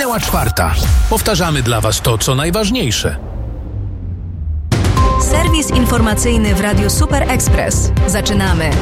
Minęła 4:00. Powtarzamy dla Was to, co najważniejsze. Serwis informacyjny w Radiu Super Express. Zaczynamy.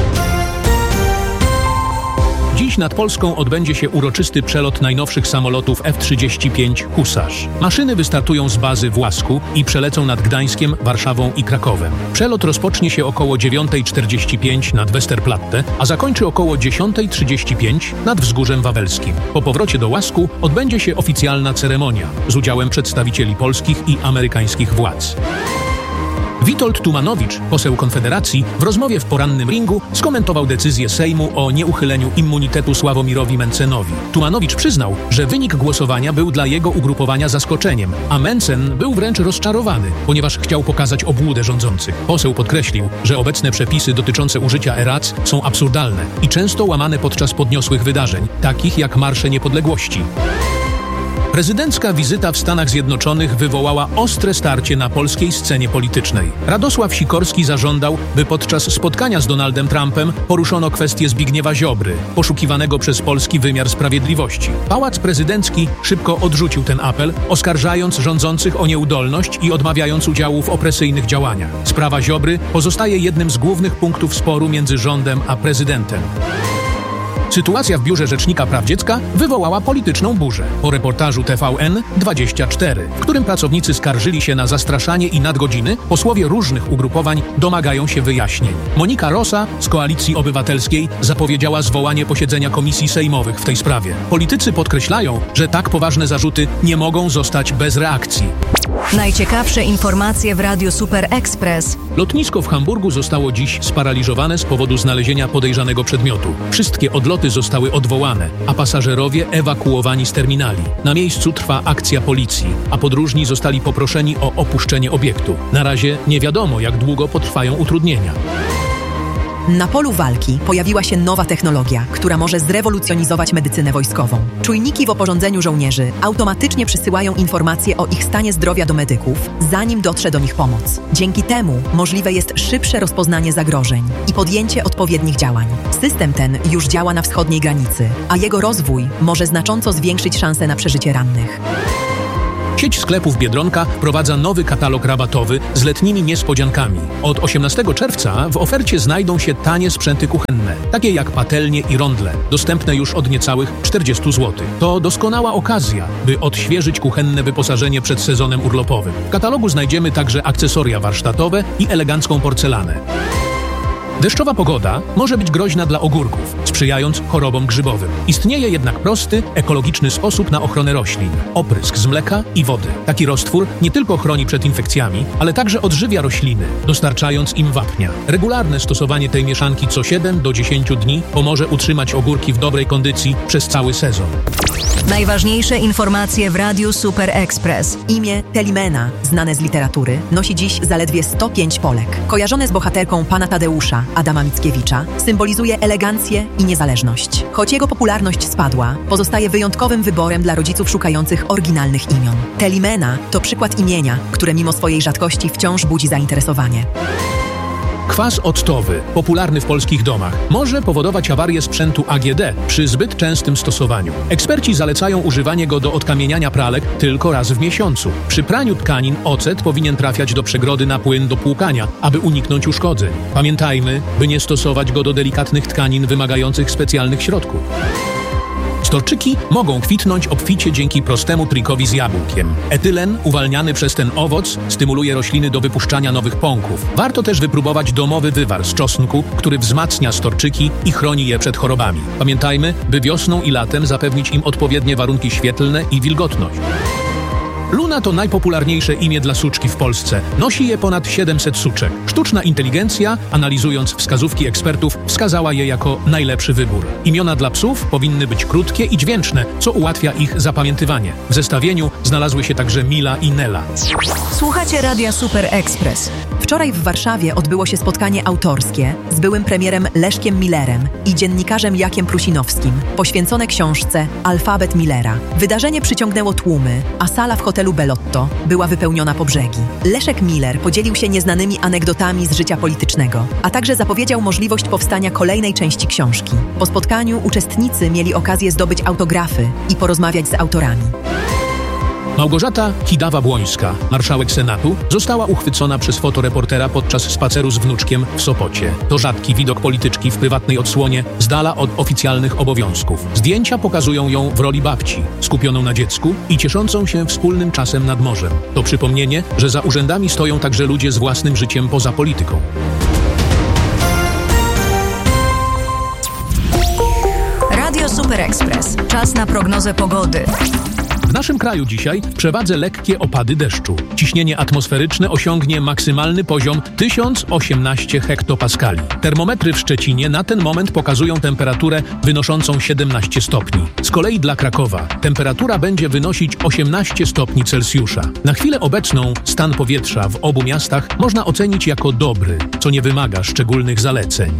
Dziś nad Polską odbędzie się uroczysty przelot najnowszych samolotów F-35 Husarz. Maszyny wystartują z bazy w Łasku i przelecą nad Gdańskiem, Warszawą i Krakowem. Przelot rozpocznie się około 9:45 nad Westerplatte, a zakończy około 10:35 nad Wzgórzem Wawelskim. Po powrocie do Łasku odbędzie się oficjalna ceremonia z udziałem przedstawicieli polskich i amerykańskich władz. Witold Tumanowicz, poseł Konfederacji, w rozmowie w porannym ringu skomentował decyzję Sejmu o nieuchyleniu immunitetu Sławomirowi Mentzenowi. Tumanowicz przyznał, że wynik głosowania był dla jego ugrupowania zaskoczeniem, a Mentzen był wręcz rozczarowany, ponieważ chciał pokazać obłudę rządzących. Poseł podkreślił, że obecne przepisy dotyczące użycia e-rac są absurdalne i często łamane podczas podniosłych wydarzeń, takich jak Marsze Niepodległości. Prezydencka wizyta w Stanach Zjednoczonych wywołała ostre starcie na polskiej scenie politycznej. Radosław Sikorski zażądał, by podczas spotkania z Donaldem Trumpem poruszono kwestię Zbigniewa Ziobry, poszukiwanego przez polski wymiar sprawiedliwości. Pałac Prezydencki szybko odrzucił ten apel, oskarżając rządzących o nieudolność i odmawiając udziału w opresyjnych działaniach. Sprawa Ziobry pozostaje jednym z głównych punktów sporu między rządem a prezydentem. Sytuacja w Biurze Rzecznika Praw Dziecka wywołała polityczną burzę. Po reportażu TVN24, w którym pracownicy skarżyli się na zastraszanie i nadgodziny, posłowie różnych ugrupowań domagają się wyjaśnień. Monika Rosa z Koalicji Obywatelskiej zapowiedziała zwołanie posiedzenia komisji sejmowych w tej sprawie. Politycy podkreślają, że tak poważne zarzuty nie mogą zostać bez reakcji. Najciekawsze informacje w Radiu Super Express. Lotnisko w Hamburgu zostało dziś sparaliżowane z powodu znalezienia podejrzanego przedmiotu. Wszystkie odloty zostały odwołane, a pasażerowie ewakuowani z terminali. Na miejscu trwa akcja policji, a podróżni zostali poproszeni o opuszczenie obiektu. Na razie nie wiadomo, jak długo potrwają utrudnienia. Na polu walki pojawiła się nowa technologia, która może zrewolucjonizować medycynę wojskową. Czujniki w oporządzeniu żołnierzy automatycznie przysyłają informacje o ich stanie zdrowia do medyków, zanim dotrze do nich pomoc. Dzięki temu możliwe jest szybsze rozpoznanie zagrożeń i podjęcie odpowiednich działań. System ten już działa na wschodniej granicy, a jego rozwój może znacząco zwiększyć szanse na przeżycie rannych. Sieć sklepów Biedronka wprowadza nowy katalog rabatowy z letnimi niespodziankami. Od 18 czerwca w ofercie znajdą się tanie sprzęty kuchenne, takie jak patelnie i rondle, dostępne już od niecałych 40 zł. To doskonała okazja, by odświeżyć kuchenne wyposażenie przed sezonem urlopowym. W katalogu znajdziemy także akcesoria warsztatowe i elegancką porcelanę. Deszczowa pogoda może być groźna dla ogórków, sprzyjając chorobom grzybowym. Istnieje jednak prosty, ekologiczny sposób na ochronę roślin. Oprysk z mleka i wody. Taki roztwór nie tylko chroni przed infekcjami, ale także odżywia rośliny, dostarczając im wapnia. Regularne stosowanie tej mieszanki co 7 do 10 dni pomoże utrzymać ogórki w dobrej kondycji przez cały sezon. Najważniejsze informacje w Radiu Super Express. Imię Telimena, znane z literatury, nosi dziś zaledwie 105 Polek. Kojarzone z bohaterką pana Tadeusza, Adama Mickiewicza, symbolizuje elegancję i niezależność. Choć jego popularność spadła, pozostaje wyjątkowym wyborem dla rodziców szukających oryginalnych imion. Telimena to przykład imienia, które mimo swojej rzadkości wciąż budzi zainteresowanie. Kwas octowy, popularny w polskich domach, może powodować awarię sprzętu AGD przy zbyt częstym stosowaniu. Eksperci zalecają używanie go do odkamieniania pralek tylko raz w miesiącu. Przy praniu tkanin ocet powinien trafiać do przegrody na płyn do płukania, aby uniknąć uszkodzeń. Pamiętajmy, by nie stosować go do delikatnych tkanin wymagających specjalnych środków. Storczyki mogą kwitnąć obficie dzięki prostemu trikowi z jabłkiem. Etylen uwalniany przez ten owoc stymuluje rośliny do wypuszczania nowych pąków. Warto też wypróbować domowy wywar z czosnku, który wzmacnia storczyki i chroni je przed chorobami. Pamiętajmy, by wiosną i latem zapewnić im odpowiednie warunki świetlne i wilgotność. Luna to najpopularniejsze imię dla suczki w Polsce. Nosi je ponad 700 suczek. Sztuczna inteligencja, analizując wskazówki ekspertów, wskazała je jako najlepszy wybór. Imiona dla psów powinny być krótkie i dźwięczne, co ułatwia ich zapamiętywanie. W zestawieniu znalazły się także Mila i Nela. Słuchacie Radia Super Express. Wczoraj w Warszawie odbyło się spotkanie autorskie z byłym premierem Leszkiem Millerem i dziennikarzem Jakiem Prusinowskim, poświęcone książce Alfabet Millera. Wydarzenie przyciągnęło tłumy, a sala w hotelu Bellotto była wypełniona po brzegi. Leszek Miller podzielił się nieznanymi anegdotami z życia politycznego, a także zapowiedział możliwość powstania kolejnej części książki. Po spotkaniu uczestnicy mieli okazję zdobyć autografy i porozmawiać z autorami. Małgorzata Kidawa-Błońska, marszałek Senatu, została uchwycona przez fotoreportera podczas spaceru z wnuczkiem w Sopocie. To rzadki widok polityczki w prywatnej odsłonie, z dala od oficjalnych obowiązków. Zdjęcia pokazują ją w roli babci, skupioną na dziecku i cieszącą się wspólnym czasem nad morzem. To przypomnienie, że za urzędami stoją także ludzie z własnym życiem poza polityką. Radio Super Express. Czas na prognozę pogody. W naszym kraju dzisiaj w przewadze lekkie opady deszczu. Ciśnienie atmosferyczne osiągnie maksymalny poziom 1018 hektopaskali. Termometry w Szczecinie na ten moment pokazują temperaturę wynoszącą 17 stopni. Z kolei dla Krakowa temperatura będzie wynosić 18 stopni Celsjusza. Na chwilę obecną stan powietrza w obu miastach można ocenić jako dobry, co nie wymaga szczególnych zaleceń.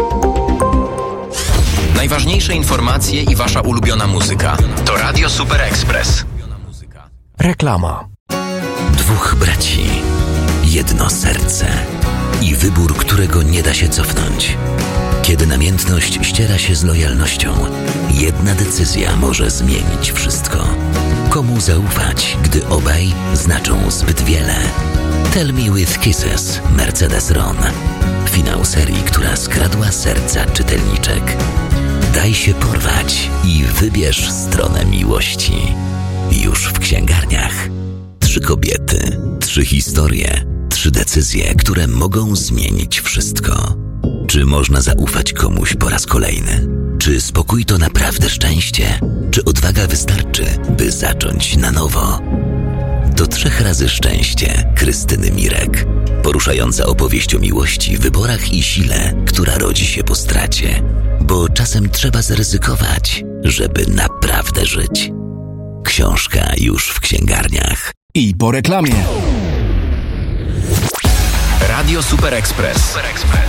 Najważniejsze informacje i wasza ulubiona muzyka to Radio Super Express. Reklama. Dwóch braci, jedno serce i wybór, którego nie da się cofnąć. Kiedy namiętność ściera się z lojalnością, jedna decyzja może zmienić wszystko. Komu zaufać, gdy obaj znaczą zbyt wiele? Tell Me With Kisses, Mercedes Ron. Finał serii, która skradła serca czytelniczek. Daj się porwać i wybierz stronę miłości. Już w księgarniach. 3 kobiety, 3 historie, 3 decyzje, które mogą zmienić wszystko. Czy można zaufać komuś po raz kolejny? Czy spokój to naprawdę szczęście? Czy odwaga wystarczy, by zacząć na nowo? To 3 razy szczęście Krystyny Mirek. Poruszająca opowieść o miłości, wyborach i sile, która rodzi się po stracie. Bo czasem trzeba zaryzykować, żeby naprawdę żyć. Książka już w księgarniach. I po reklamie. Radio Super Express.